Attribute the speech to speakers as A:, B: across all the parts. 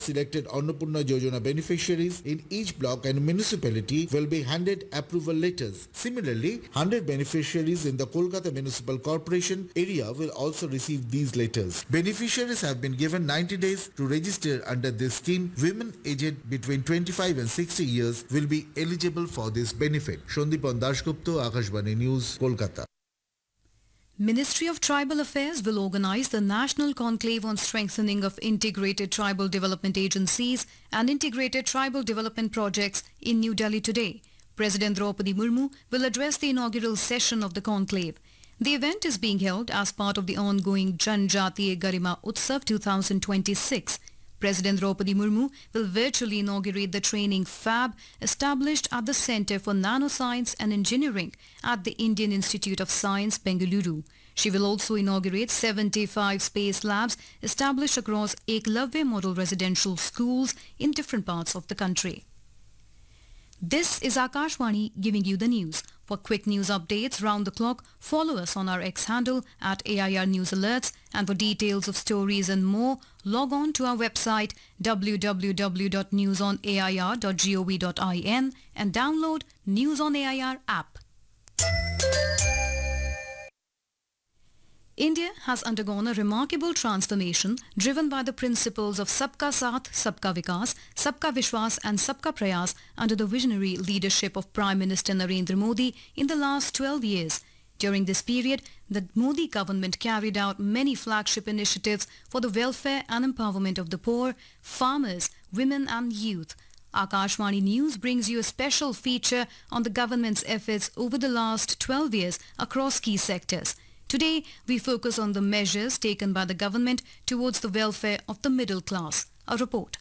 A: Selected Annapurna Yojana beneficiaries in each block and municipality will be handed approval letters. Similarly, 100 beneficiaries in the Kolkata Municipal Corporation area will also receive these letters. Beneficiaries have been given 90 days to register under this scheme. Women aged between 25 and 60 years will be eligible for this benefit. Shondipan Dashgupta, Akashvani News, Kolkata.
B: Ministry of Tribal Affairs will organize the National Conclave on Strengthening of Integrated Tribal Development Agencies and Integrated Tribal Development Projects in New Delhi today. President Draupadi Murmu will address the inaugural session of the conclave. The event is being held as part of the ongoing Janjatiya Garima Utsav 2026. President Draupadi Murmu will virtually inaugurate the training fab established at the Center for Nanoscience and Engineering at the Indian Institute of Science, Bengaluru. She will also inaugurate 75 space labs established across Eklavya Model Residential Schools in different parts of the country. This is Akashvani giving you the news. For quick news updates round the clock, follow us on our X handle at AIR News Alerts, and for details of stories and more, log on to our website www.newsonair.gov.in and download News on AIR app. India has undergone a remarkable transformation driven by the principles of Sabka Saath, Sabka Vikas, Sabka Vishwas and Sabka Prayas under the visionary leadership of Prime Minister Narendra Modi in the last 12 years. During this period, the Modi government carried out many flagship initiatives for the welfare and empowerment of the poor, farmers, women and youth. Akashvani News brings you a special feature on the government's efforts over the last 12 years across key sectors. Today, we focus on the measures taken by the government towards the welfare of the middle class. A report.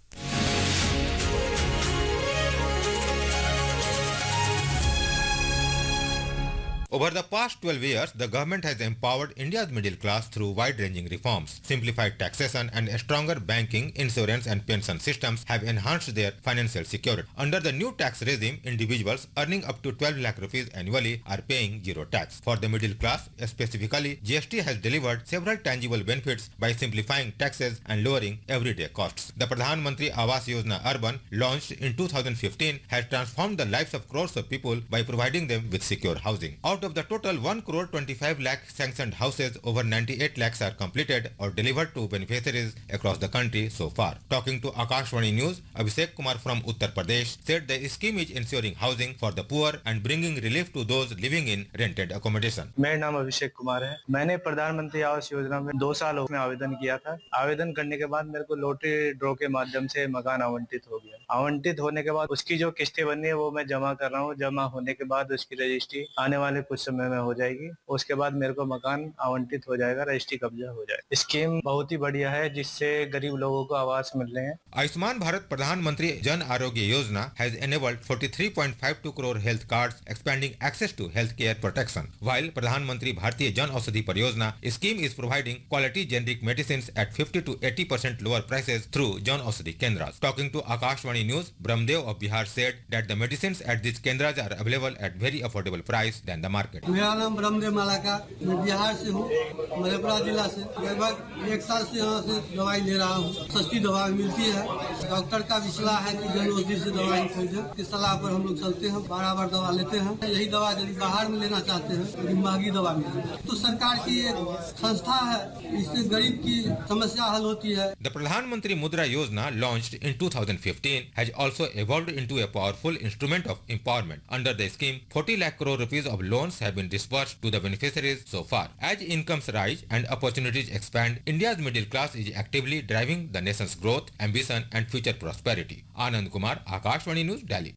C: Over the past 12 years, the government has empowered India's middle class through wide-ranging reforms. Simplified taxation and stronger banking, insurance and pension systems have enhanced their financial security. Under the new tax regime, individuals earning up to 12 lakh rupees annually are paying zero tax. For the middle class, specifically, GST has delivered several tangible benefits by simplifying taxes and lowering everyday costs. The Pradhan Mantri Awas Yojana Urban, launched in 2015, has transformed the lives of crores of people by providing them with secure housing. Out of the total 1 crore 25 lakh sanctioned houses, over 98 lakhs are completed or delivered to beneficiaries across the country so far. Talking to Akashvani News, Abhishek Kumar from Uttar Pradesh said the scheme is ensuring housing for the poor and bringing relief to those living in rented accommodation.
D: मेरा नाम अभिषेक कुमार है। मैंने प्रधानमंत्री आवास योजना में 2 साल में आवेदन किया था। आवेदन करने के बाद मेरे को लॉटरी ड्रॉ के माध्यम से मकान आवंटित हो गया। आवंटित होने के बाद उसकी जो किस्तें बनी है वो मैं जमा कर रहा हूँ। जमा होने के बाद उसकी रजिस्ट्री आने वाले कुछ समय में हो जाएगी। उसके बाद मेरे को मकान आवंटित हो जाएगा, रजिस्ट्री कब्जा हो जाएगा। स्कीम बहुत ही बढ़िया है जिससे गरीब लोगों को आवास मिल रहे हैं।
C: आयुष्मान भारत प्रधानमंत्री Jan Arogya Yojana has enabled 43.52 crore health cards, expanding access to healthcare protection. While Pradhan Mantri Bharatiya Jan Aushadhi Pariyojana scheme is providing quality generic medicines at 50 to 80% lower prices through Jan Aushadhi Kendras. Talking to Akashvani News, Brahmdev of Bihar said that the medicines at these Kendras are available at very affordable price than the market.
E: मेरा नाम Brahmadev Malacca, मैं बिहार से हूँ, मधेपुरा जिला से। लगभग 1 साल से यहाँ से दवाई ले रहा हूँ। सस्ती दवा मिलती है। डॉक्टर का भी सलाह है कि जन औषधि से दवाई खरीदें। इस सलाह पर हम लोग चलते हैं, बार दवा लेते हैं। यही दवा यदि बाहर में लेना चाहते हैं तो महंगी दवा मिलती है। तो सरकार की एक संस्था है, इससे गरीब की समस्या हल होती है।
C: The Pradhan Mantri Mudra Yojana, launched in 2015, has also evolved into a powerful instrument of empowerment. Under the scheme, 40 lakh crore rupees of loans have been disbursed to the beneficiaries so far. As incomes rise and opportunities expand, India's middle class is actively driving the nation's growth, ambition and future prosperity. Anand Kumar, Akashvani News, Delhi.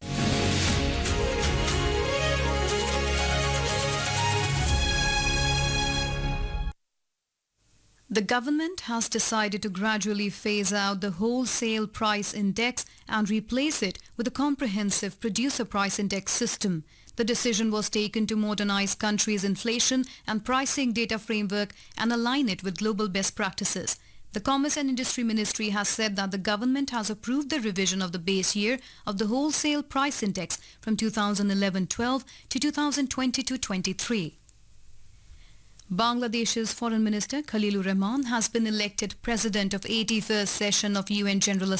B: The government has decided to gradually phase out the wholesale price index and replace it with a comprehensive producer price index system. The decision was taken to modernize country's inflation and pricing data framework and align it with global best practices. The Commerce and Industry Ministry has said that the government has approved the revision of the base year of the wholesale price index from 2011-12 to 2022-23. Bangladesh's Foreign Minister Khalilur Rahman has been elected President of 81st session of UN General